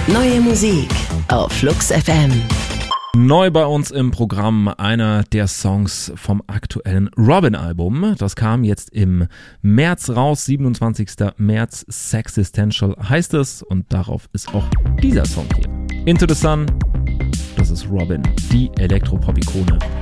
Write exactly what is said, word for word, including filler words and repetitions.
Neue Musik auf Flux F M. Neu bei uns im Programm einer der Songs vom aktuellen Robin-Album. Das kam jetzt im März raus, siebenundzwanzigsten März, Sexistential heißt es. Und darauf ist auch dieser Song hier. Into the Sun, das ist Robin, die Elektropop-Ikone.